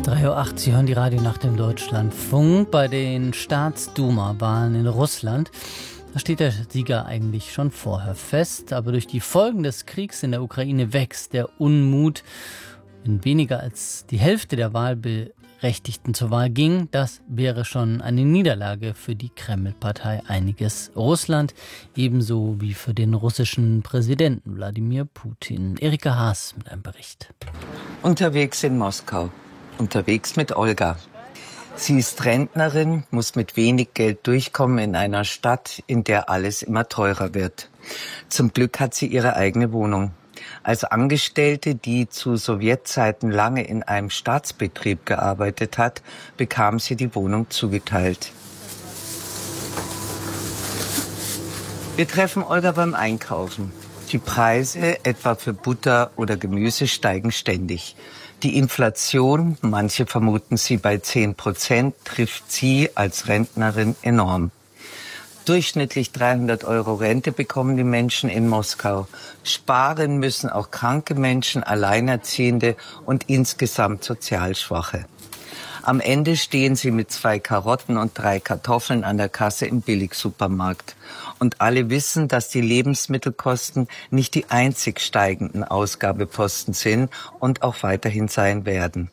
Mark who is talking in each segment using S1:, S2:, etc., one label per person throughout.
S1: 3:08 Uhr, Sie hören die Radionacht im Deutschlandfunk. Bei den Staatsduma-Wahlen in Russland, da steht der Sieger eigentlich schon vorher fest. Aber durch die Folgen des Kriegs in der Ukraine wächst der Unmut. Wenn weniger als die Hälfte der Wahlberechtigten zur Wahl ging, das wäre schon eine Niederlage für die Kreml-Partei Einiges Russland, ebenso wie für den russischen Präsidenten Wladimir Putin. Erika Haas mit einem Bericht.
S2: Unterwegs in Moskau. Unterwegs mit Olga. Sie ist Rentnerin, muss mit wenig Geld durchkommen in einer Stadt, in der alles immer teurer wird. Zum Glück hat sie ihre eigene Wohnung. Als Angestellte, die zu Sowjetzeiten lange in einem Staatsbetrieb gearbeitet hat, bekam sie die Wohnung zugeteilt. Wir treffen Olga beim Einkaufen. Die Preise, etwa für Butter oder Gemüse, steigen ständig. Die Inflation, manche vermuten sie bei 10%, trifft sie als Rentnerin enorm. Durchschnittlich 300 € Rente bekommen die Menschen in Moskau. Sparen müssen auch kranke Menschen, Alleinerziehende und insgesamt Sozialschwache. Am Ende stehen sie mit 2 Karotten und 3 Kartoffeln an der Kasse im Billigsupermarkt. Und alle wissen, dass die Lebensmittelkosten nicht die einzig steigenden Ausgabeposten sind und auch weiterhin sein werden.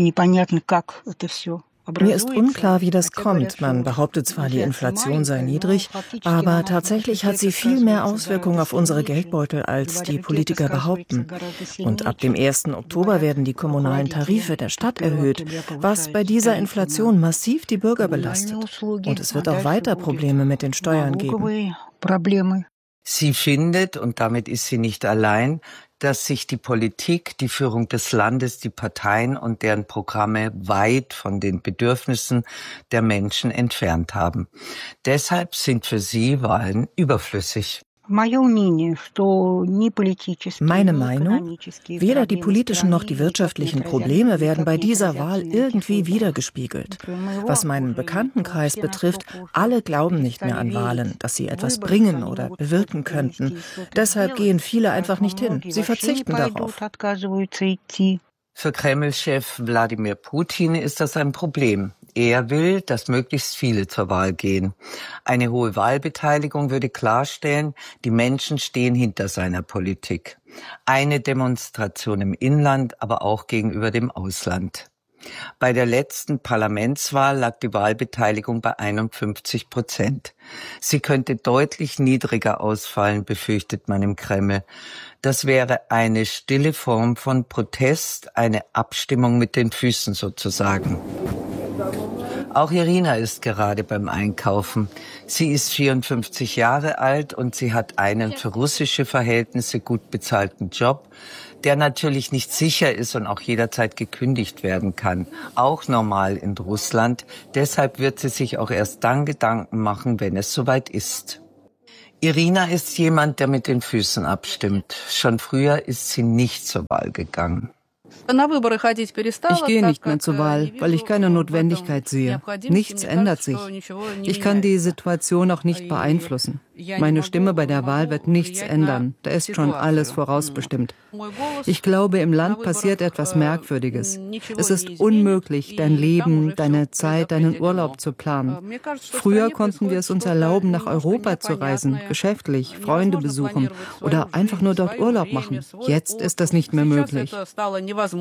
S3: Mir ist unklar, wie das kommt. Man behauptet zwar, die Inflation sei niedrig, aber tatsächlich hat sie viel mehr Auswirkungen auf unsere Geldbeutel, als die Politiker behaupten. Und ab dem 1. Oktober werden die kommunalen Tarife der Stadt erhöht, was bei dieser Inflation massiv die Bürger belastet. Und es wird auch weiter Probleme mit den Steuern geben.
S2: Sie findet, und damit ist sie nicht allein, dass sich die Politik, die Führung des Landes, die Parteien und deren Programme weit von den Bedürfnissen der Menschen entfernt haben. Deshalb sind für sie Wahlen überflüssig.
S3: Meine Meinung? Weder die politischen noch die wirtschaftlichen Probleme werden bei dieser Wahl irgendwie wiedergespiegelt. Was meinen Bekanntenkreis betrifft, alle glauben nicht mehr an Wahlen, dass sie etwas bringen oder bewirken könnten. Deshalb gehen viele einfach nicht hin. Sie verzichten darauf.
S2: Für Kreml-Chef Wladimir Putin ist das ein Problem. Er will, dass möglichst viele zur Wahl gehen. Eine hohe Wahlbeteiligung würde klarstellen, die Menschen stehen hinter seiner Politik. Eine Demonstration im Inland, aber auch gegenüber dem Ausland. Bei der letzten Parlamentswahl lag die Wahlbeteiligung bei 51%. Sie könnte deutlich niedriger ausfallen, befürchtet man im Kreml. Das wäre eine stille Form von Protest, eine Abstimmung mit den Füßen sozusagen. Auch Irina ist gerade beim Einkaufen. Sie ist 54 Jahre alt und sie hat einen für russische Verhältnisse gut bezahlten Job, der natürlich nicht sicher ist und auch jederzeit gekündigt werden kann. Auch normal in Russland. Deshalb wird sie sich auch erst dann Gedanken machen, wenn es soweit ist. Irina ist jemand, der mit den Füßen abstimmt. Schon früher ist sie nicht zur Wahl gegangen.
S4: Ich gehe nicht mehr zur Wahl, weil ich keine Notwendigkeit sehe. Nichts ändert sich. Ich kann die Situation auch nicht beeinflussen. Meine Stimme bei der Wahl wird nichts ändern. Da ist schon alles vorausbestimmt. Ich glaube, im Land passiert etwas Merkwürdiges. Es ist unmöglich, dein Leben, deine Zeit, deinen Urlaub zu planen. Früher konnten wir es uns erlauben, nach Europa zu reisen, geschäftlich, Freunde besuchen oder einfach nur dort Urlaub machen. Jetzt ist das nicht mehr möglich.
S2: Die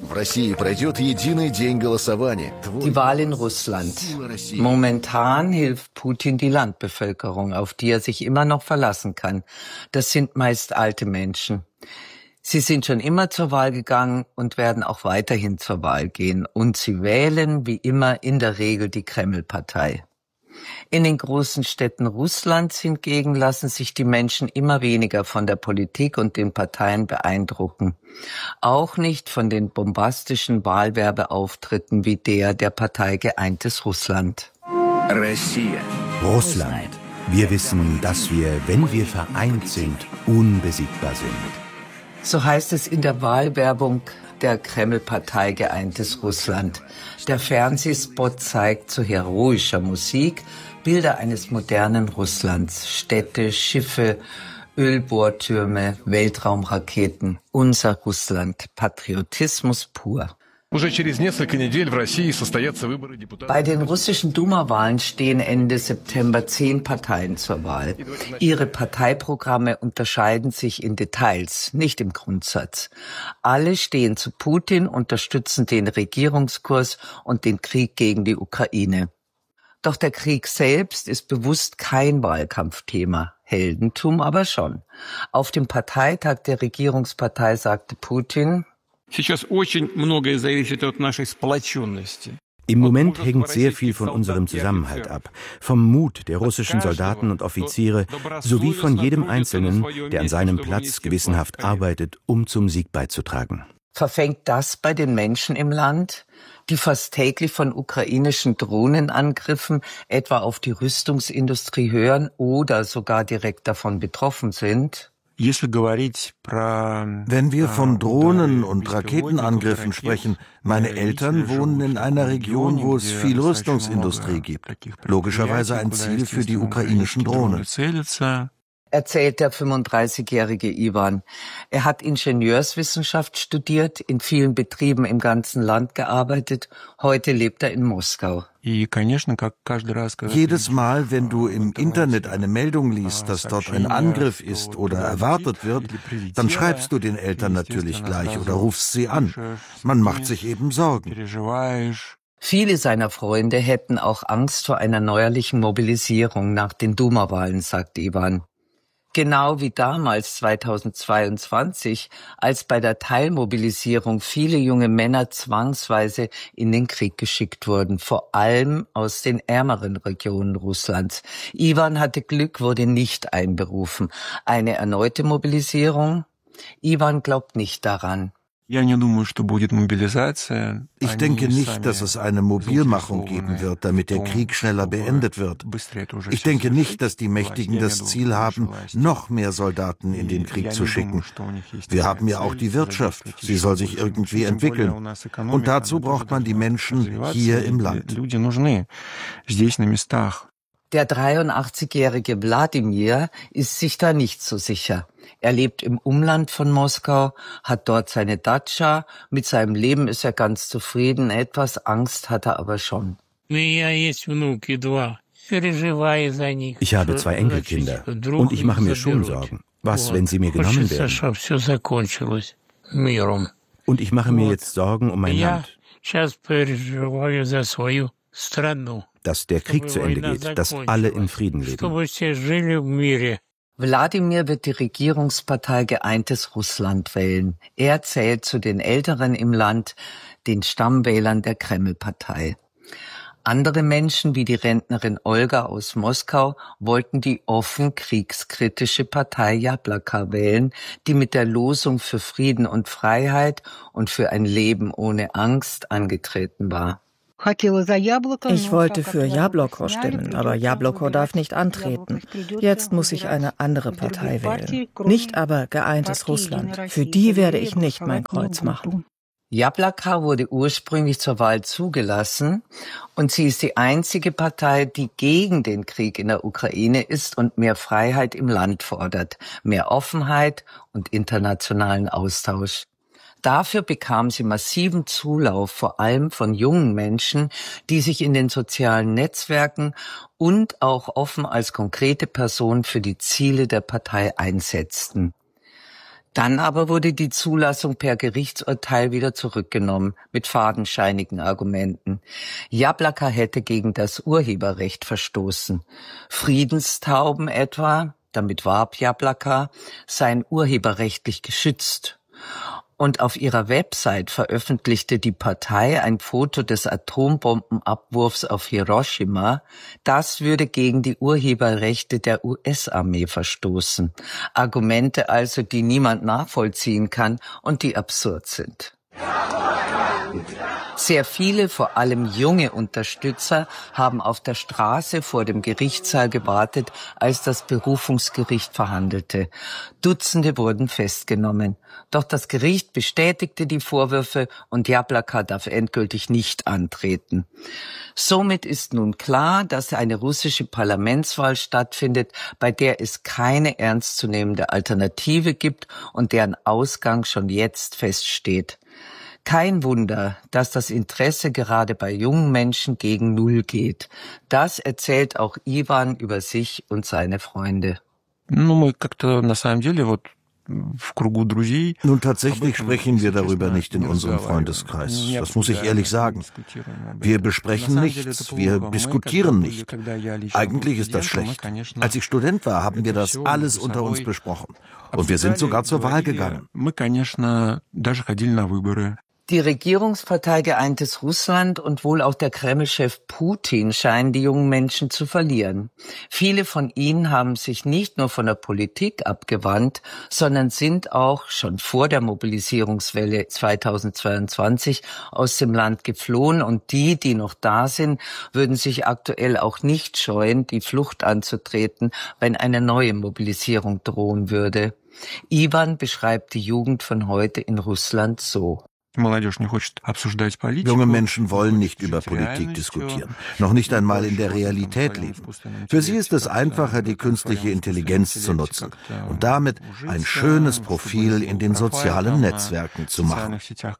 S2: Wahl in Russland. Momentan hilft Putin die Landbevölkerung, auf die er sich immer noch verlassen kann. Das sind meist alte Menschen. Sie sind schon immer zur Wahl gegangen und werden auch weiterhin zur Wahl gehen. Und sie wählen, wie immer, in der Regel die Kreml-Partei. In den großen Städten Russlands hingegen lassen sich die Menschen immer weniger von der Politik und den Parteien beeindrucken. Auch nicht von den bombastischen Wahlwerbeauftritten wie der Partei Geeintes Russland.
S5: Russland. Wir wissen, dass wir, wenn wir vereint sind, unbesiegbar sind.
S2: So heißt es in der Wahlwerbung der Kreml-Partei Geeintes Russland. Der Fernsehspot zeigt zu heroischer Musik Bilder eines modernen Russlands. Städte, Schiffe, Ölbohrtürme, Weltraumraketen. Unser Russland. Patriotismus pur. Bei den russischen Duma-Wahlen stehen Ende September 10 Parteien zur Wahl. Ihre Parteiprogramme unterscheiden sich in Details, nicht im Grundsatz. Alle stehen zu Putin, unterstützen den Regierungskurs und den Krieg gegen die Ukraine. Doch der Krieg selbst ist bewusst kein Wahlkampfthema. Heldentum aber schon. Auf dem Parteitag der Regierungspartei sagte Putin:
S5: Im Moment hängt sehr viel von unserem Zusammenhalt ab, vom Mut der russischen Soldaten und Offiziere sowie von jedem Einzelnen, der an seinem Platz gewissenhaft arbeitet, um zum Sieg beizutragen.
S2: Verfängt das bei den Menschen im Land, die fast täglich von ukrainischen Drohnenangriffen etwa auf die Rüstungsindustrie hören oder sogar direkt davon betroffen sind?
S6: Wenn wir von Drohnen- und Raketenangriffen sprechen, meine Eltern wohnen in einer Region, wo es viel Rüstungsindustrie gibt. Logischerweise ein Ziel für die ukrainischen Drohnen.
S2: Erzählt der 35-jährige Iwan. Er hat Ingenieurswissenschaft studiert, in vielen Betrieben im ganzen Land gearbeitet. Heute lebt er in Moskau.
S6: Jedes Mal, wenn du im Internet eine Meldung liest, dass dort ein Angriff ist oder erwartet wird, dann schreibst du den Eltern natürlich gleich oder rufst sie an. Man macht sich eben Sorgen.
S2: Viele seiner Freunde hätten auch Angst vor einer neuerlichen Mobilisierung nach den Duma-Wahlen, sagt Iwan. Genau wie damals 2022, als bei der Teilmobilisierung viele junge Männer zwangsweise in den Krieg geschickt wurden, vor allem aus den ärmeren Regionen Russlands. Iwan hatte Glück, wurde nicht einberufen. Eine erneute Mobilisierung? Iwan glaubt nicht daran.
S6: Ich denke nicht, dass es eine Mobilmachung geben wird, damit der Krieg schneller beendet wird. Ich denke nicht, dass die Mächtigen das Ziel haben, noch mehr Soldaten in den Krieg zu schicken. Wir haben ja auch die Wirtschaft. Sie soll sich irgendwie entwickeln. Und dazu braucht man die Menschen hier im Land.
S2: Der 83-jährige Wladimir ist sich da nicht so sicher. Er lebt im Umland von Moskau, hat dort seine Datscha. Mit seinem Leben ist er ganz zufrieden. Etwas Angst hat er aber schon.
S5: Ich habe 2 Enkelkinder und ich mache mir schon Sorgen. Was, wenn sie mir genommen werden? Und ich mache mir jetzt Sorgen um mein Land. Dass der Krieg zu Ende geht, dass alle in Frieden leben.
S2: Wladimir wird die Regierungspartei Geeintes Russland wählen. Er zählt zu den Älteren im Land, den Stammwählern der Kreml-Partei. Andere Menschen wie die Rentnerin Olga aus Moskau wollten die offen kriegskritische Partei Jablaka wählen, die mit der Losung für Frieden und Freiheit und für ein Leben ohne Angst angetreten war.
S3: Ich wollte für Jabloko stimmen, aber Jabloko darf nicht antreten. Jetzt muss ich eine andere Partei wählen. Nicht aber Geeintes Russland. Für die werde ich nicht mein Kreuz machen.
S2: Jablaka wurde ursprünglich zur Wahl zugelassen und sie ist die einzige Partei, die gegen den Krieg in der Ukraine ist und mehr Freiheit im Land fordert, mehr Offenheit und internationalen Austausch. Dafür bekam sie massiven Zulauf, vor allem von jungen Menschen, die sich in den sozialen Netzwerken und auch offen als konkrete Person für die Ziele der Partei einsetzten. Dann aber wurde die Zulassung per Gerichtsurteil wieder zurückgenommen, mit fadenscheinigen Argumenten. Jablaka hätte gegen das Urheberrecht verstoßen. Friedenstauben etwa, damit warb Jablaka, seien urheberrechtlich geschützt. Und auf ihrer Website veröffentlichte die Partei ein Foto des Atombombenabwurfs auf Hiroshima. Das würde gegen die Urheberrechte der US-Armee verstoßen. Argumente also, die niemand nachvollziehen kann und die absurd sind. Sehr viele, vor allem junge Unterstützer, haben auf der Straße vor dem Gerichtssaal gewartet, als das Berufungsgericht verhandelte. Dutzende wurden festgenommen. Doch das Gericht bestätigte die Vorwürfe und Jablaka darf endgültig nicht antreten. Somit ist nun klar, dass eine russische Parlamentswahl stattfindet, bei der es keine ernstzunehmende Alternative gibt und deren Ausgang schon jetzt feststeht. Kein Wunder, dass das Interesse gerade bei jungen Menschen gegen Null geht. Das erzählt auch Iwan über sich und seine Freunde.
S6: Nun, tatsächlich sprechen wir darüber nicht in unserem Freundeskreis. Das muss ich ehrlich sagen. Wir besprechen nichts, wir diskutieren nicht. Eigentlich ist das schlecht. Als ich Student war, haben wir das alles unter uns besprochen. Und wir sind sogar zur Wahl gegangen.
S2: Die Regierungspartei Geeintes Russland und wohl auch der Kreml-Chef Putin scheinen die jungen Menschen zu verlieren. Viele von ihnen haben sich nicht nur von der Politik abgewandt, sondern sind auch schon vor der Mobilisierungswelle 2022 aus dem Land geflohen. Und die noch da sind, würden sich aktuell auch nicht scheuen, die Flucht anzutreten, wenn eine neue Mobilisierung drohen würde. Iwan beschreibt die Jugend von heute in Russland so.
S6: Junge Menschen wollen nicht über Politik diskutieren, noch nicht einmal in der Realität leben. Für sie ist es einfacher, die künstliche Intelligenz zu nutzen und damit ein schönes Profil in den sozialen Netzwerken zu machen.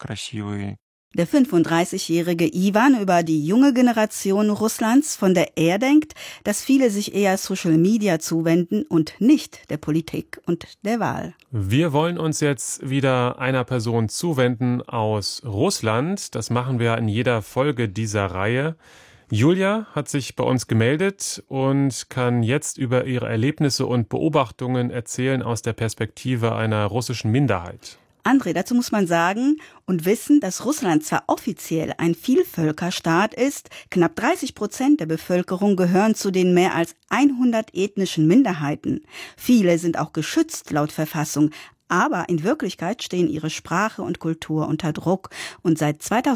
S7: Der 35-jährige Iwan über die junge Generation Russlands, von der er denkt, dass viele sich eher Social Media zuwenden und nicht der Politik und der Wahl.
S8: Wir wollen uns jetzt wieder einer Person zuwenden aus Russland. Das machen wir in jeder Folge dieser Reihe. Julia hat sich bei uns gemeldet und kann jetzt über ihre Erlebnisse und Beobachtungen erzählen aus der Perspektive einer russischen Minderheit.
S7: André, dazu muss man sagen und wissen, dass Russland zwar offiziell ein Vielvölkerstaat ist, knapp 30% der Bevölkerung gehören zu den mehr als 100 ethnischen Minderheiten. Viele sind auch geschützt laut Verfassung, aber in Wirklichkeit stehen ihre Sprache und Kultur unter Druck. Und seit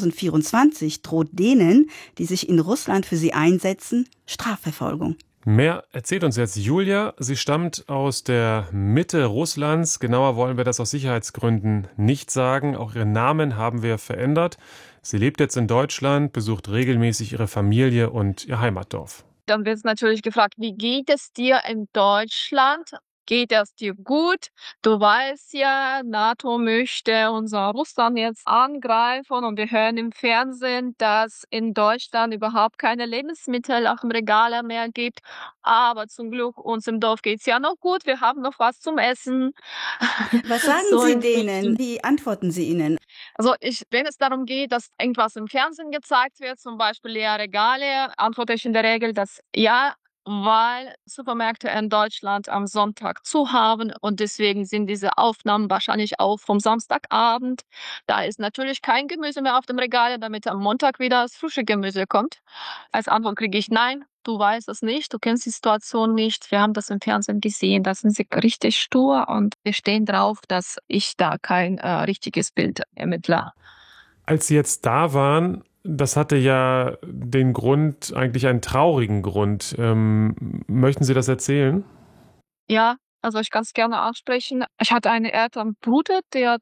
S7: 2024 droht denen, die sich in Russland für sie einsetzen, Strafverfolgung.
S8: Mehr erzählt uns jetzt Julia. Sie stammt aus der Mitte Russlands. Genauer wollen wir das aus Sicherheitsgründen nicht sagen. Auch ihren Namen haben wir verändert. Sie lebt jetzt in Deutschland, besucht regelmäßig ihre Familie und ihr Heimatdorf.
S9: Dann wird natürlich gefragt, wie geht es dir in Deutschland? Geht es dir gut? Du weißt ja, NATO möchte unser Russland jetzt angreifen und wir hören im Fernsehen, dass in Deutschland überhaupt keine Lebensmittel auf dem Regal mehr gibt. Aber zum Glück uns im Dorf geht's ja noch gut. Wir haben noch was zum Essen.
S7: Was sagen Sie denen? Wie antworten Sie ihnen?
S9: Also wenn es darum geht, dass irgendwas im Fernsehen gezeigt wird, zum Beispiel leere Regale, antworte ich in der Regel, dass ja, weil Supermärkte in Deutschland am Sonntag zu haben und deswegen sind diese Aufnahmen wahrscheinlich auch vom Samstagabend. Da ist natürlich kein Gemüse mehr auf dem Regal, damit am Montag wieder das frische Gemüse kommt. Als Antwort kriege ich nein, du weißt es nicht, du kennst die Situation nicht. Wir haben das im Fernsehen gesehen, da sind sie richtig stur und wir stehen drauf, dass ich da kein richtiges Bild ermittle.
S8: Als Sie jetzt da waren, das hatte ja den Grund, eigentlich einen traurigen Grund. Möchten Sie das erzählen?
S9: Ja, also ich kann es gerne ansprechen. Ich hatte einen älteren Bruder, der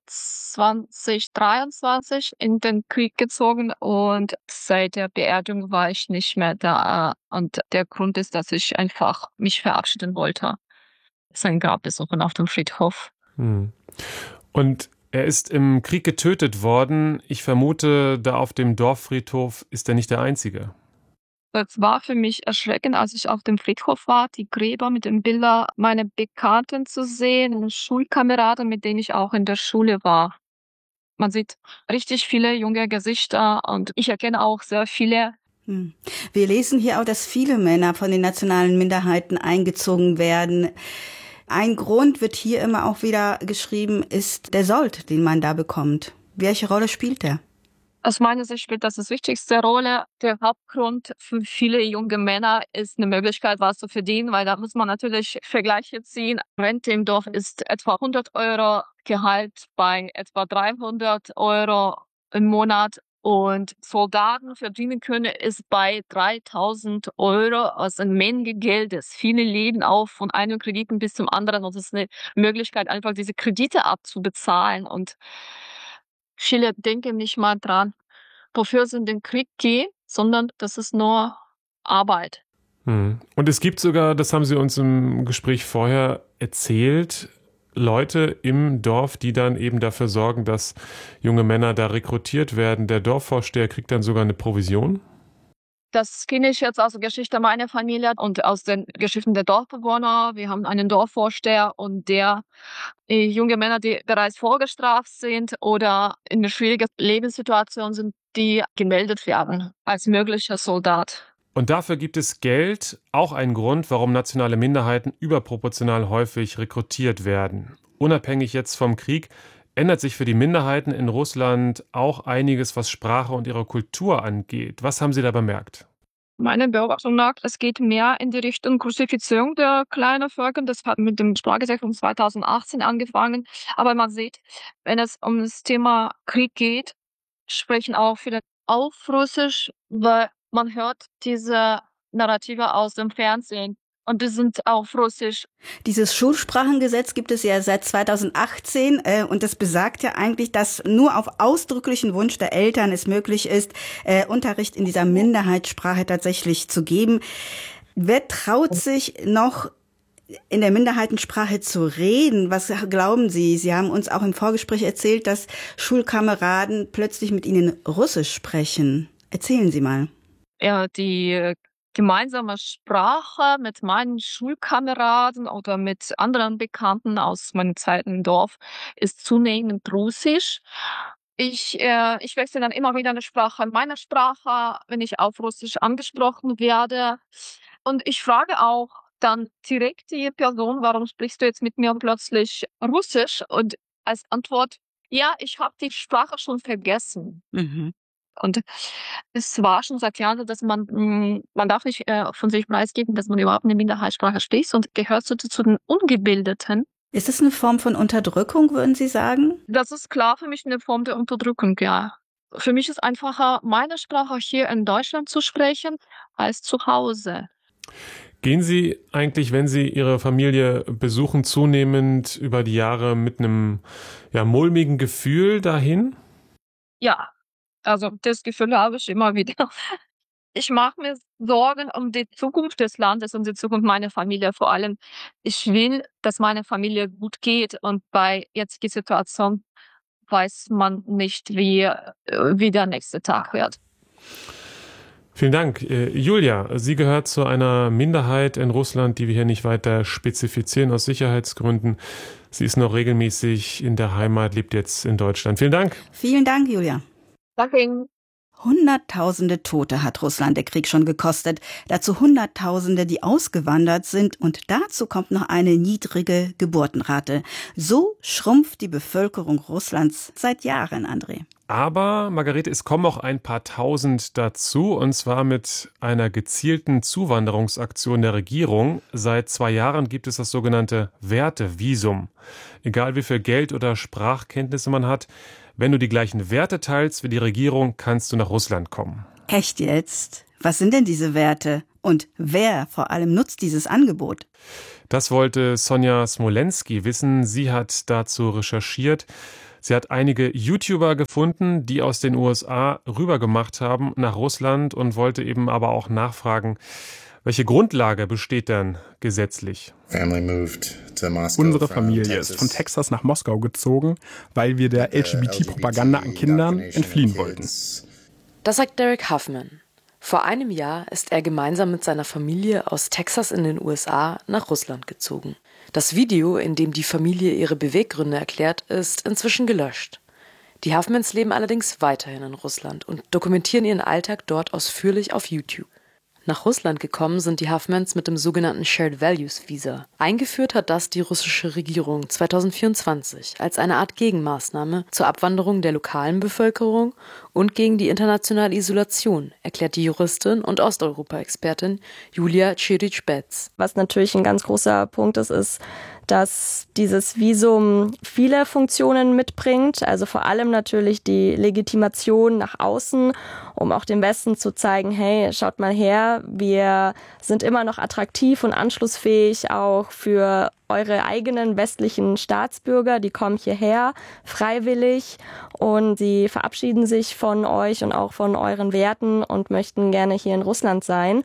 S9: 2023 in den Krieg gezogen und seit der Beerdigung war ich nicht mehr da. Und der Grund ist, dass ich einfach mich verabschieden wollte. Sein Grab besuchen auf dem Friedhof.
S8: Und er ist im Krieg getötet worden. Ich vermute, da auf dem Dorffriedhof ist er nicht der Einzige.
S9: Es war für mich erschreckend, als ich auf dem Friedhof war, die Gräber mit den Bildern meiner Bekannten zu sehen und Schulkameraden, mit denen ich auch in der Schule war. Man sieht richtig viele junge Gesichter und ich erkenne auch sehr viele.
S7: Wir lesen hier auch, dass viele Männer von den nationalen Minderheiten eingezogen werden. Ein Grund wird hier immer auch wieder geschrieben, ist der Sold, den man da bekommt. Welche Rolle spielt der?
S9: Aus meiner Sicht spielt das die wichtigste Rolle. Der Hauptgrund für viele junge Männer ist eine Möglichkeit, was zu verdienen, weil da muss man natürlich Vergleiche ziehen. Rente im Dorf ist etwa 100 Euro, Gehalt bei etwa 300 Euro im Monat. Und Soldaten verdienen können ist bei 3.000 Euro aus einer Menge Geldes. Viele leben auch von einem Krediten bis zum anderen. Und es ist eine Möglichkeit, einfach diese Kredite abzubezahlen. Und viele denken nicht mal dran, wofür sie in den Krieg gehen, sondern das ist nur Arbeit.
S8: Und es gibt sogar, das haben Sie uns im Gespräch vorher erzählt, Leute im Dorf, die dann eben dafür sorgen, dass junge Männer da rekrutiert werden. Der Dorfvorsteher kriegt dann sogar eine Provision?
S9: Das kenne ich jetzt aus der Geschichte meiner Familie und aus den Geschichten der Dorfbewohner. Wir haben einen Dorfvorsteher und der junge Männer, die bereits vorgestraft sind oder in einer schwierigen Lebenssituation sind, die gemeldet werden als möglicher Soldat.
S8: Und dafür gibt es Geld, auch ein Grund, warum nationale Minderheiten überproportional häufig rekrutiert werden. Unabhängig jetzt vom Krieg ändert sich für die Minderheiten in Russland auch einiges, was Sprache und ihre Kultur angeht. Was haben Sie da bemerkt?
S9: Meine Beobachtung nach, es geht mehr in die Richtung Russifizierung der kleinen Völker. Das hat mit dem Sprachgesetz von 2018 angefangen. Aber man sieht, wenn es um das Thema Krieg geht, sprechen auch viele auf Russisch, weil man hört diese Narrative aus dem Fernsehen. Und die sind auf Russisch.
S7: Dieses Schulsprachengesetz gibt es ja seit 2018 und das besagt ja eigentlich, dass nur auf ausdrücklichen Wunsch der Eltern es möglich ist, Unterricht in dieser Minderheitssprache tatsächlich zu geben. Wer traut sich noch in der Minderheitensprache zu reden? Was glauben Sie? Sie haben uns auch im Vorgespräch erzählt, dass Schulkameraden plötzlich mit Ihnen Russisch sprechen. Erzählen Sie mal.
S9: Ja, die gemeinsame Sprache mit meinen Schulkameraden oder mit anderen Bekannten aus meiner Zeit im Dorf ist zunehmend Russisch. Ich wechsle dann immer wieder eine Sprache, meine Sprache, wenn ich auf Russisch angesprochen werde. Und ich frage auch dann direkt die Person, warum sprichst du jetzt mit mir plötzlich Russisch? Und als Antwort, ja, ich habe die Sprache schon vergessen. Mhm. Und es war schon seit Jahren, dass man darf nicht von sich preisgeben, dass man überhaupt eine Minderheitssprache spricht und gehört zu den Ungebildeten.
S7: Ist das eine Form von Unterdrückung, würden Sie sagen?
S9: Das ist klar für mich eine Form der Unterdrückung, ja. Für mich ist einfacher, meine Sprache hier in Deutschland zu sprechen, als zu Hause.
S8: Gehen Sie eigentlich, wenn Sie Ihre Familie besuchen, zunehmend über die Jahre mit einem mulmigen Gefühl dahin?
S9: Ja. Also das Gefühl habe ich immer wieder. Ich mache mir Sorgen um die Zukunft des Landes, um die Zukunft meiner Familie vor allem. Ich will, dass meine Familie gut geht und bei jetziger Situation weiß man nicht, wie der nächste Tag wird.
S8: Vielen Dank. Julia, sie gehört zu einer Minderheit in Russland, die wir hier nicht weiter spezifizieren aus Sicherheitsgründen. Sie ist noch regelmäßig in der Heimat, lebt jetzt in Deutschland. Vielen Dank.
S7: Vielen Dank, Julia.
S9: Danke Ihnen.
S7: Hunderttausende Tote hat Russland der Krieg schon gekostet. Dazu Hunderttausende, die ausgewandert sind. Und dazu kommt noch eine niedrige Geburtenrate. So schrumpft die Bevölkerung Russlands seit Jahren, André.
S8: Aber, Margarete, es kommen auch ein paar Tausend dazu, und zwar mit einer gezielten Zuwanderungsaktion der Regierung. Seit 2 Jahren gibt es das sogenannte Wertevisum. Egal wie viel Geld oder Sprachkenntnisse man hat, wenn du die gleichen Werte teilst wie die Regierung, kannst du nach Russland kommen.
S7: Echt jetzt? Was sind denn diese Werte? Und wer vor allem nutzt dieses Angebot?
S8: Das wollte Sonja Smolensky wissen. Sie hat dazu recherchiert. Sie hat einige YouTuber gefunden, die aus den USA rübergemacht haben nach Russland und wollte eben aber auch nachfragen, welche Grundlage besteht denn gesetzlich?
S10: Unsere Familie ist von Texas nach Moskau gezogen, weil wir der LGBT-Propaganda an Kindern entfliehen wollten.
S11: Das sagt Derek Huffman. Vor einem Jahr ist er gemeinsam mit seiner Familie aus Texas in den USA nach Russland gezogen. Das Video, in dem die Familie ihre Beweggründe erklärt, ist inzwischen gelöscht. Die Huffmans leben allerdings weiterhin in Russland und dokumentieren ihren Alltag dort ausführlich auf YouTube. Nach Russland gekommen sind die Huffmans mit dem sogenannten Shared Values Visa. Eingeführt hat das die russische Regierung 2024 als eine Art Gegenmaßnahme zur Abwanderung der lokalen Bevölkerung und gegen die internationale Isolation, erklärt die Juristin und Osteuropa-Expertin Julia Ciric-Betz.
S12: Was natürlich ein ganz großer Punkt ist, dass dieses Visum viele Funktionen mitbringt, also vor allem natürlich die Legitimation nach außen, um auch dem Westen zu zeigen, hey, schaut mal her, wir sind immer noch attraktiv und anschlussfähig auch für eure eigenen westlichen Staatsbürger, die kommen hierher freiwillig und sie verabschieden sich von euch und auch von euren Werten und möchten gerne hier in Russland sein.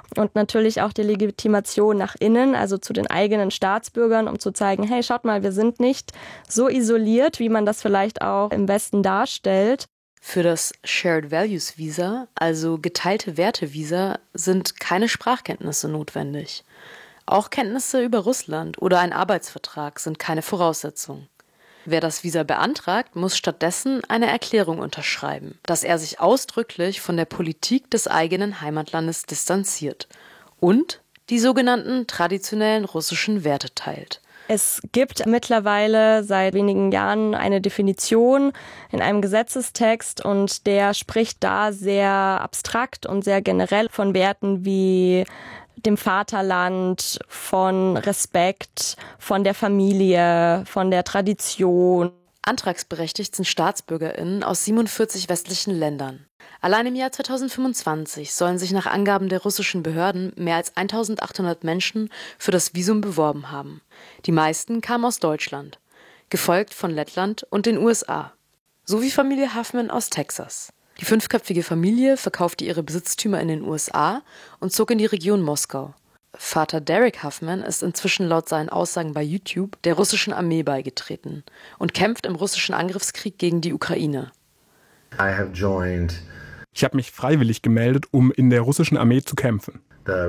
S12: und natürlich auch die Legitimation nach innen, also zu den eigenen Staatsbürgern, um zu zeigen, hey, schaut mal, wir sind nicht so isoliert, wie man das vielleicht auch im Westen darstellt.
S11: Für das Shared Values Visa, also geteilte Werte Visa, sind keine Sprachkenntnisse notwendig. Auch Kenntnisse über Russland oder ein Arbeitsvertrag sind keine Voraussetzung. Wer das Visa beantragt, muss stattdessen eine Erklärung unterschreiben, dass er sich ausdrücklich von der Politik des eigenen Heimatlandes distanziert und die sogenannten traditionellen russischen Werte teilt.
S12: Es gibt mittlerweile seit wenigen Jahren eine Definition in einem Gesetzestext und der spricht da sehr abstrakt und sehr generell von Werten wie dem Vaterland, von Respekt, von der Familie, von der Tradition.
S11: Antragsberechtigt sind StaatsbürgerInnen aus 47 westlichen Ländern. Allein im Jahr 2025 sollen sich nach Angaben der russischen Behörden mehr als 1800 Menschen für das Visum beworben haben. Die meisten kamen aus Deutschland, gefolgt von Lettland und den USA, sowie Familie Huffman aus Texas. Die 5-köpfige Familie verkaufte ihre Besitztümer in den USA und zog in die Region Moskau. Vater Derek Huffman ist inzwischen laut seinen Aussagen bei YouTube der russischen Armee beigetreten und kämpft im russischen Angriffskrieg gegen die Ukraine.
S10: Ich habe mich freiwillig gemeldet, um in der russischen Armee zu kämpfen.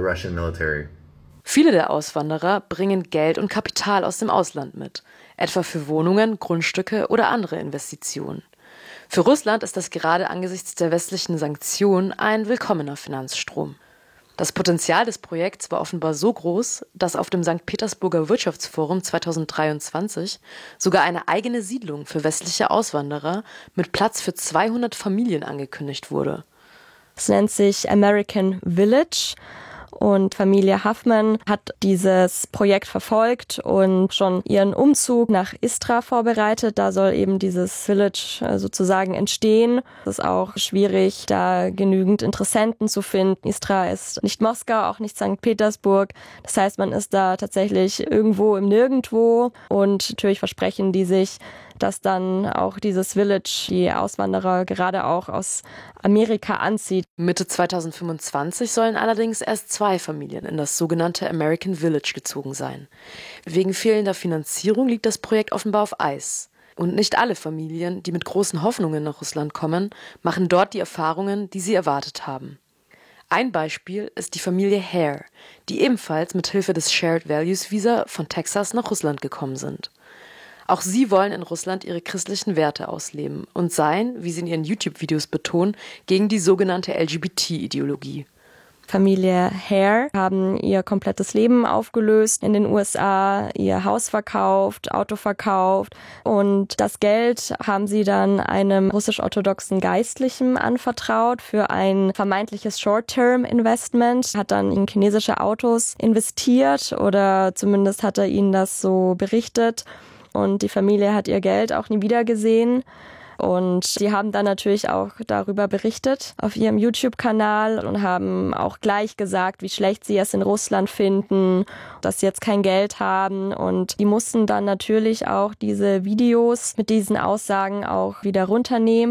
S11: Viele der Auswanderer bringen Geld und Kapital aus dem Ausland mit, etwa für Wohnungen, Grundstücke oder andere Investitionen. Für Russland ist das gerade angesichts der westlichen Sanktionen ein willkommener Finanzstrom. Das Potenzial des Projekts war offenbar so groß, dass auf dem St. Petersburger Wirtschaftsforum 2023 sogar eine eigene Siedlung für westliche Auswanderer mit Platz für 200 Familien angekündigt wurde.
S12: Es nennt sich American Village. Und Familie Huffman hat dieses Projekt verfolgt und schon ihren Umzug nach Istra vorbereitet. Da soll eben dieses Village sozusagen entstehen. Es ist auch schwierig, da genügend Interessenten zu finden. Istra ist nicht Moskau, auch nicht St. Petersburg. Das heißt, man ist da tatsächlich irgendwo im Nirgendwo. Und natürlich versprechen die sich, dass dann auch dieses Village die Auswanderer gerade auch aus Amerika anzieht.
S11: Mitte 2025 sollen allerdings erst 2 Familien in das sogenannte American Village gezogen sein. Wegen fehlender Finanzierung liegt das Projekt offenbar auf Eis. Und nicht alle Familien, die mit großen Hoffnungen nach Russland kommen, machen dort die Erfahrungen, die sie erwartet haben. Ein Beispiel ist die Familie Hare, die ebenfalls mit Hilfe des Shared Values Visa von Texas nach Russland gekommen sind. Auch sie wollen in Russland ihre christlichen Werte ausleben und seien, wie sie in ihren YouTube-Videos betonen, gegen die sogenannte LGBT-Ideologie.
S12: Familie Hare haben ihr komplettes Leben aufgelöst in den USA, ihr Haus verkauft, Auto verkauft und das Geld haben sie dann einem russisch-orthodoxen Geistlichen anvertraut für ein vermeintliches Short-Term-Investment, hat dann in chinesische Autos investiert oder zumindest hat er ihnen das so berichtet. Und die Familie hat ihr Geld auch nie wieder gesehen. Und sie haben dann natürlich auch darüber berichtet auf ihrem YouTube-Kanal und haben auch gleich gesagt, wie schlecht sie es in Russland finden, dass sie jetzt kein Geld haben. Und die mussten dann natürlich auch diese Videos mit diesen Aussagen auch wieder runternehmen.